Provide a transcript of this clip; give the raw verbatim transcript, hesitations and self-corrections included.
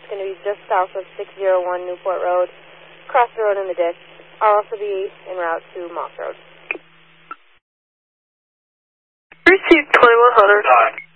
It's going to be just south of six oh one Newport Road, across the road in the ditch. I'll also be en route to Moss Road. Received twenty-one hundred.